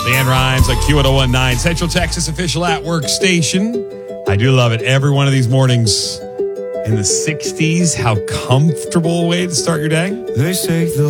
Leanne Rhymes on Q1019, Central Texas official at work station. I do love it. Every one of these mornings in the 60s. How comfortable a way to start your day. They say the